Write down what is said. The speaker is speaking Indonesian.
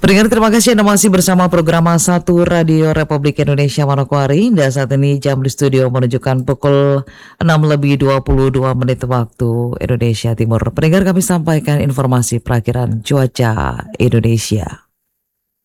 Pendengar terima kasih Anda masih bersama program A1 Radio Republik Indonesia Manokwari. Dan saat ini jam di studio menunjukkan pukul 6:22 waktu Indonesia Timur. Pendengar kami sampaikan informasi perakiraan cuaca Indonesia.